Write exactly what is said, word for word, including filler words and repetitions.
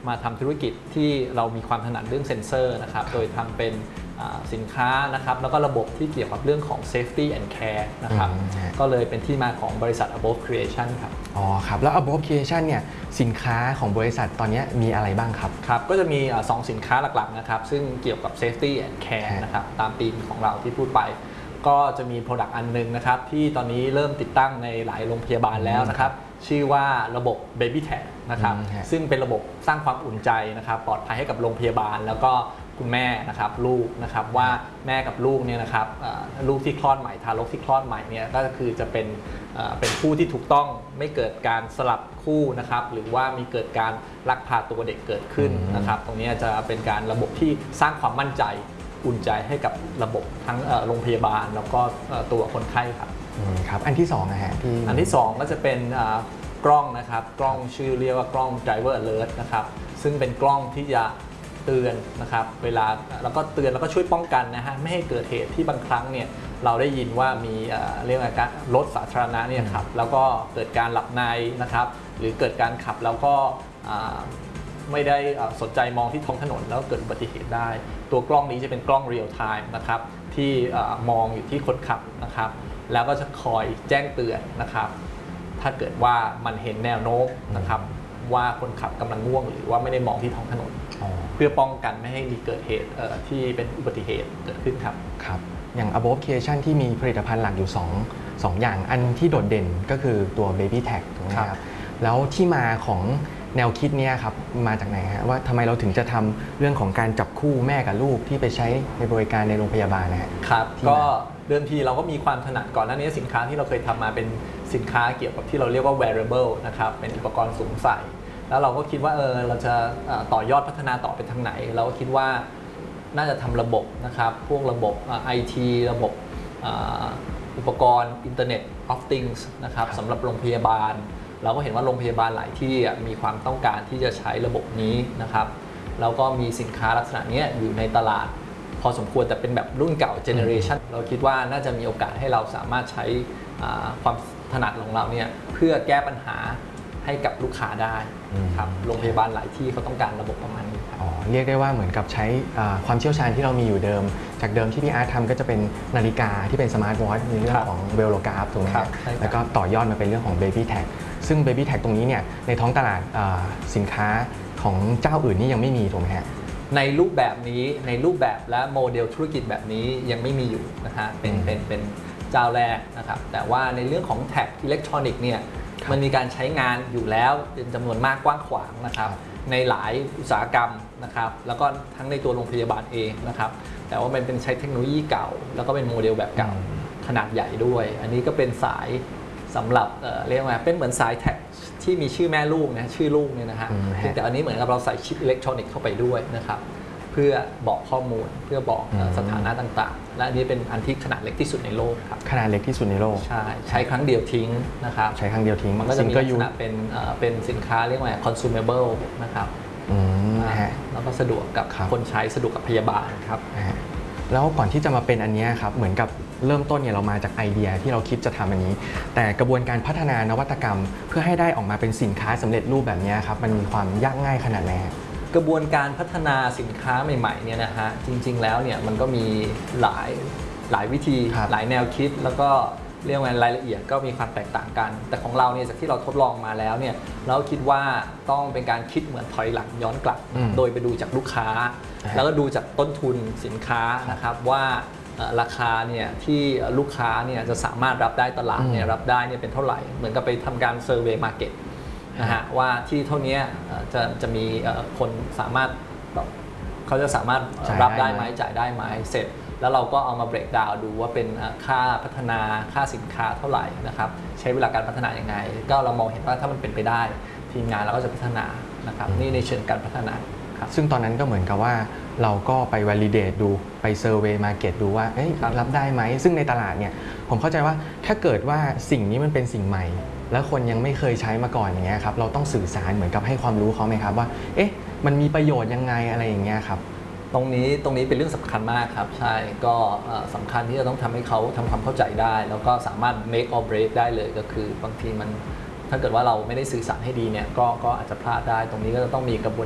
มาทำธุรกิจที่เรามีความถนัดเรื่องเซ็นเซอร์นะครับโดยทำเป็นสินค้านะครับแล้วก็ระบบที่เกี่ยวกับเรื่องของ safety and care นะครับก็เลยเป็นที่มาของบริษัท Above Creation ครับอ๋อครับแล้ว Above Creation เนี่ยสินค้าของบริษัทตอนนี้มีอะไรบ้างครับครับก็จะมีสองสินค้าหลักๆนะครับซึ่งเกี่ยวกับ safety and care นะครับตามธีมของเราที่พูดไปก็จะมี Product อันนึงนะครับที่ตอนนี้เริ่มติดตั้งในหลายโรงพยาบาลแล้วนะครับชื่อว่าระบบ Baby Tag นะครับซึ่งเป็นระบบสร้างความอุ่นใจนะครับปลอดภัยให้กับโรงพยาบาลแล้วก็คุณแม่นะครับลูกนะครับว่าแม่กับลูกเนี่ยนะครับลูกที่คลอดใหม่ทารกที่คลอดใหม่เนี่ยก็คือจะเป็นเป็นคู่ที่ถูกต้องไม่เกิดการสลับคู่นะครับหรือว่ามีเกิดการลักพาตัวเด็กเกิดขึ้นนะครับตรงนี้จะเป็นการระบบที่สร้างความมั่นใจอุ่นใจให้กับระบบทั้งโรงพยาบาลแล้วก็ตัวคนไข้ครับครับอันที่สองนะฮะที่อันที่สองก็จะเป็นกล้องนะครับกล้องชื่อเรียกว่ากล้อง Driver Alert นะครับซึ่งเป็นกล้องที่จะเตือนนะครับเวลาแล้วก็เตือนแล้วก็ช่วยป้องกันนะฮะไม่ให้เกิดเหตุที่บางครั้งเนี่ยเราได้ยินว่ามีเรียกว่าการรถสาธารณะเนี่ยขับแล้วก็เกิดการหลับในนะครับหรือเกิดการขับแล้วก็ไม่ได้สนใจมองที่ท้องถนนแล้วเกิดอุบัติเหตุได้ตัวกล้องนี้จะเป็นกล้องเรียลไทม์นะครับที่มองอยู่ที่คนขับนะครับแล้วก็จะคอยแจ้งเตือนนะครับถ้าเกิดว่ามันเห็นแนวโน้มนะครับว่าคนขับกำลังง่วงหรือว่าไม่ได้มองที่ท้องถนนเพื่อป้องกันไม่ให้มีเกิดเหตุที่เป็นอุบัติเหตุเกิดขึ้นครับครับอย่าง Above Creation ที่มีผลิตภัณฑ์หลักอยู่2 2อย่างอันที่โดดเด่นก็คือตัว Baby Tag ถูกไหมครับแล้วที่มาของแนวคิดนี้ครับมาจากไหนฮะว่าทำไมเราถึงจะทำเรื่องของการจับคู่แม่กับลูกที่ไปใช้ในบริการในโรงพยาบาลนะฮะครับก็เดิมทีเราก็มีความถนัดก่อนหน้านี้สินค้าที่เราเคยทำมาเป็นสินค้าเกี่ยวกับที่เราเรียกว่า wearable นะครับเป็นอุปกรณ์สวมใส่แล้วเราก็คิดว่าเออเราจะต่อยอดพัฒนาต่อไปทางไหนเราก็คิดว่าน่าจะทำระบบนะครับพวกระบบ ไอ ที ระบบอุปกรณ์ Internet of Things นะครับสำหรับโรงพยาบาลเราก็เห็นว่าโรงพยาบาลหลายที่มีความต้องการที่จะใช้ระบบนี้นะครับแล้วก็มีสินค้าลักษณะนี้อยู่ในตลาดพอสมควรแต่เป็นแบบรุ่นเก่า Generation เราคิดว่าน่าจะมีโอกาสให้เราสามารถใช้ความถนัดของเราเนี่ยเพื่อแก้ปัญหาให้กับลูกค้าได้ครับโรงพยาบาลหลายที่เขาต้องการระบบประมาณนี้ครับอ๋อเรียกได้ว่าเหมือนกับใช้ความเชี่ยวชาญที่เรามีอยู่เดิมจากเดิมที่พี่อาร์ตทำก็จะเป็นนาฬิกาที่เป็นสมาร์ทวอทช์ในเรื่องของเวลโลกราฟถูกไหมครับแล้วก็ต่อยอดมาเป็นเรื่องของ Baby Tag ซึ่ง Baby Tag ตรงนี้เนี่ยในท้องตลาดสินค้าของเจ้าอื่นนี่ยังไม่มีถูกไหมฮะในรูปแบบนี้ในรูปแบบและโมเดลธุรกิจแบบนี้ยังไม่มีอยู่นะฮะเป็นเป็นเป็นเจ้าแรกนะครับแต่ว่าในเรื่องของแท็กอิเล็กทรอนิกส์เนี่ยมันมีการใช้งานอยู่แล้วเป็นจำนวนมากกว้างขวางนะครับในหลายอุตสาหกรรมนะครับแล้วก็ทั้งในตัวโรงพยาบาลเองนะครับแต่ว่ามันเป็นใช้เทคโนโลยีเก่าแล้วก็เป็นโมเดลแบบเก่าขนาดใหญ่ด้วยอันนี้ก็เป็นสายสำหรับ เอ่อ เรียกว่าเป็นเหมือนสายแท็กที่มีชื่อแม่ลูกนะชื่อลูกเนี่ยนะฮะแต่อันนี้เหมือนกับเราใส่ชิปอิเล็กทรอนิกส์เข้าไปด้วยนะครับเพื่อบอกข้อมูลเพื่อบอกสถานะต่างๆและอันนี้เป็นอันที่ขนาดเล็กที่สุดในโลกครับขนาดเล็กที่สุดในโลกใช่ใช้ครั้งเดียวทิ้งนะครับใช้ครั้งเดียวทิ้งมันก็จะมีลักษณะเป็นเป็นสินค้าเรียกว่า consumable นะครับแล้วก็สะดวกกับคนใช้สะดวกกับพยาบาลครับแล้วก่อนที่จะมาเป็นอันนี้ครับเหมือนกับเริ่มต้นเนี่ยเรามาจากไอเดียที่เราคิดจะทำอันนี้แต่กระบวนการพัฒนานวัตกรรมเพื่อให้ได้ออกมาเป็นสินค้าสำเร็จรูปแบบนี้ครับมันมีความยากง่ายขนาดไหนกระบวนการพัฒนาสินค้าใหม่ๆเนี่ยนะฮะจริงๆแล้วเนี่ยมันก็มีหลายหลายวิธีหลายแนวคิดแล้วก็เรียกว่ารายละเอียดก็มีความแตกต่างกันแต่ของเราเนี่ยจากที่เราทดลองมาแล้วเนี่ยเราคิดว่าต้องเป็นการคิดเหมือนถอยหลังย้อนกลับโดยไปดูจากลูกค้าแล้วก็ดูจากต้นทุนสินค้านะครับว่าราคาเนี่ยที่ลูกค้าเนี่ยจะสามารถรับได้ตลาดเนี่ยรับได้เนี่ยเป็นเท่าไหร่เหมือนกับไปทำการเซอร์เวย์มาร์เก็ตนะฮะว่าที่เท่านี้จะจะมีคนสามารถเขาจะสามารถรับได้ไหมจ่ายได้ไหมเสร็จแล้วเราก็เอามาเบรกดาวน์ดูว่าเป็นค่าพัฒนาค่าสินค้าเท่าไหร่นะครับใช้เวลาการพัฒนาอย่างไงก็เรามองเห็นว่าถ้ามันเป็นไปได้ทีมงานเราก็จะพัฒนานะครับนี่ในเชิงการพัฒนาครับซึ่งตอนนั้นก็เหมือนกับว่าเราก็ไป validate ดูไป survey market ดูว่ารับได้ไหมซึ่งในตลาดเนี่ยผมเข้าใจว่าถ้าเกิดว่าสิ่งนี้มันเป็นสิ่งใหม่แล้วคนยังไม่เคยใช้มาก่อนอย่างเงี้ยครับเราต้องสื่อสารเหมือนกับให้ความรู้เขาไหมครับว่าเอ๊ะมันมีประโยชน์ยังไงอะไรอย่างเงี้ยครับตรงนี้ตรงนี้เป็นเรื่องสำคัญมากครับใช่ก็สำคัญที่จะต้องทำให้เขาทำความเข้าใจได้แล้วก็สามารถ make or break ได้เลยก็คือบางทีมันถ้าเกิดว่าเราไม่ได้สื่อสารให้ดีเนี่ยก็ก็อาจจะพลาดได้ตรงนี้ก็จะต้องมีกระบวน